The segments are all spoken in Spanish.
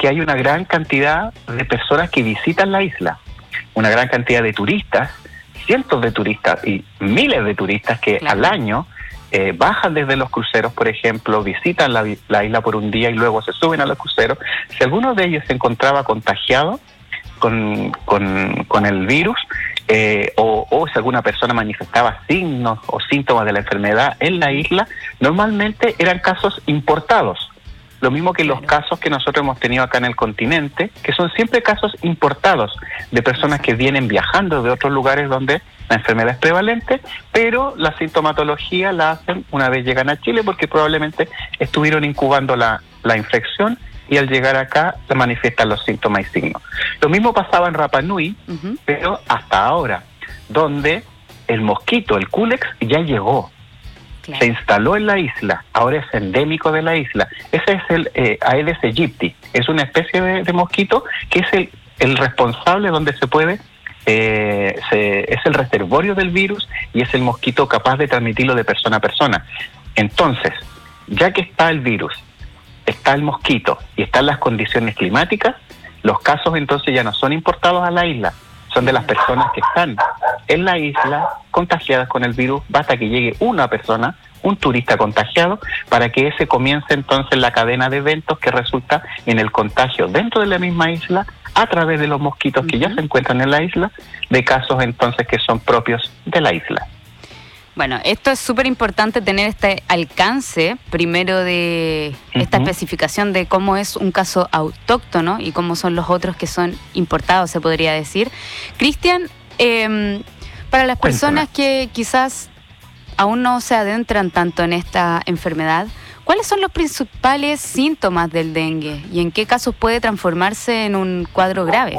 que hay una gran cantidad de personas que visitan la isla, una gran cantidad de turistas, cientos de turistas y miles de turistas que al año bajan desde los cruceros, por ejemplo, visitan la isla por un día y luego se suben a los cruceros. Si alguno de ellos se encontraba contagiado con el virus, o si alguna persona manifestaba signos o síntomas de la enfermedad en la isla, normalmente eran casos importados. Lo mismo que los casos que nosotros hemos tenido acá en el continente, que son siempre casos importados de personas que vienen viajando de otros lugares donde la enfermedad es prevalente, pero la sintomatología la hacen una vez llegan a Chile porque probablemente estuvieron incubando la infección y al llegar acá se manifiestan los síntomas y signos. Lo mismo pasaba en Rapa Nui, pero hasta ahora, donde el mosquito, el Culex, ya llegó. Claro. Se instaló en la isla, ahora es endémico de la isla. Ese es el Aedes aegypti, es una especie de mosquito que es el responsable donde se puede, es el reservorio del virus y es el mosquito capaz de transmitirlo de persona a persona. Entonces, ya que está el virus, está el mosquito y están las condiciones climáticas, los casos entonces ya no son importados a la isla, son de las personas que están en la isla contagiadas con el virus. Basta que llegue una persona, un turista contagiado, para que ese comience entonces la cadena de eventos que resulta en el contagio dentro de la misma isla a través de los mosquitos que ya se encuentran en la isla, de casos entonces que son propios de la isla. Bueno, esto es súper importante tener este alcance, primero de esta especificación de cómo es un caso autóctono y cómo son los otros que son importados, se podría decir. Cristian, para las personas que quizás aún no se adentran tanto en esta enfermedad, ¿cuáles son los principales síntomas del dengue y en qué casos puede transformarse en un cuadro grave?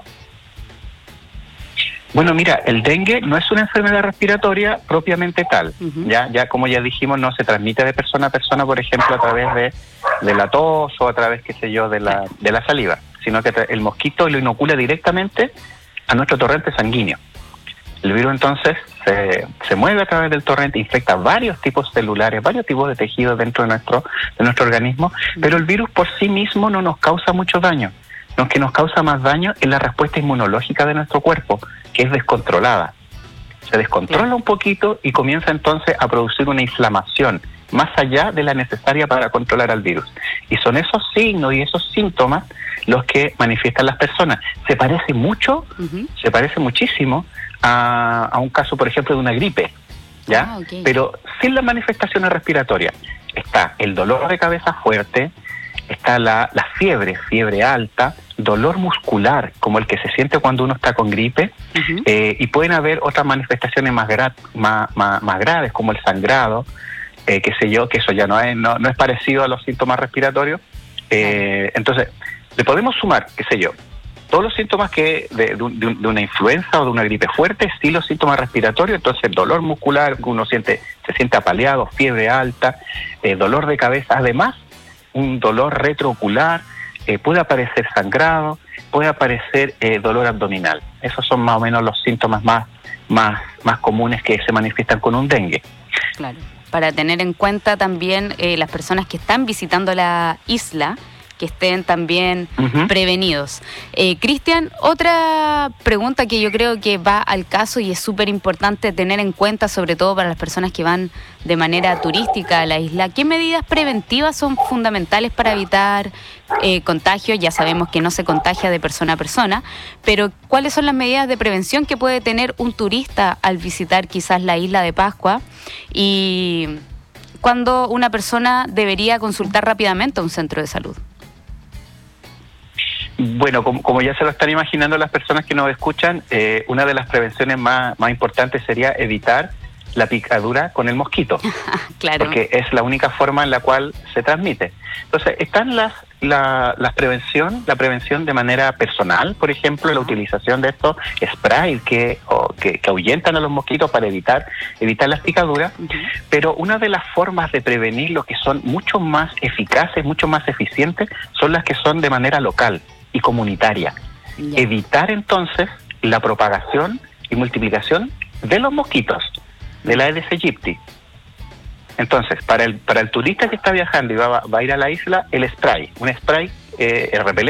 Bueno, mira, el dengue no es una enfermedad respiratoria propiamente tal. Ya como ya dijimos, no se transmite de persona a persona, por ejemplo, a través de la tos o a través, qué sé yo, de la saliva, sino que el mosquito lo inocula directamente a nuestro torrente sanguíneo. El virus entonces se mueve a través del torrente, infecta varios tipos celulares, varios tipos de tejidos dentro de nuestro organismo, pero el virus por sí mismo no nos causa mucho daño. Lo que nos causa más daño es la respuesta inmunológica de nuestro cuerpo, que es descontrolada. Se descontrola un poquito y comienza entonces a producir una inflamación más allá de la necesaria para controlar al virus. Y son esos signos y esos síntomas los que manifiestan las personas. Se parece mucho, se parece muchísimo a un caso, por ejemplo, de una gripe, ¿ya? Pero sin las manifestaciones respiratorias. Está el dolor de cabeza fuerte, está la fiebre alta, dolor muscular, como el que se siente cuando uno está con gripe, y pueden haber otras manifestaciones más graves, como el sangrado, qué sé yo, que eso ya no es parecido a los síntomas respiratorios. Entonces, le podemos sumar, qué sé yo, todos los síntomas que de una influenza o de una gripe fuerte, sí los síntomas respiratorios, entonces dolor muscular, uno se siente apaleado, fiebre alta, dolor de cabeza, además un dolor retroocular, puede aparecer sangrado, puede aparecer dolor abdominal. Esos son más o menos los síntomas más comunes que se manifiestan con un dengue. Claro, para tener en cuenta también las personas que están visitando la isla, que estén también prevenidos. Cristian, otra pregunta que yo creo que va al caso y es súper importante tener en cuenta, sobre todo para las personas que van de manera turística a la isla. ¿Qué medidas preventivas son fundamentales para evitar contagios? Ya sabemos que no se contagia de persona a persona, pero ¿cuáles son las medidas de prevención que puede tener un turista al visitar quizás la isla de Pascua? Y ¿cuándo una persona debería consultar rápidamente a un centro de salud? Bueno, como ya se lo están imaginando las personas que nos escuchan, una de las prevenciones más importantes sería evitar la picadura con el mosquito. Claro. Porque es la única forma en la cual se transmite. Entonces, están la prevención de manera personal, por ejemplo, la utilización de estos sprays que ahuyentan a los mosquitos para evitar las picaduras, pero una de las formas de prevenir lo que son mucho más eficaces, mucho más eficientes, son las que son de manera local y comunitaria. Evitar entonces la propagación y multiplicación de los mosquitos, de la Aedes aegypti. Entonces, para el turista que está viajando y va a ir a la isla, un spray repelente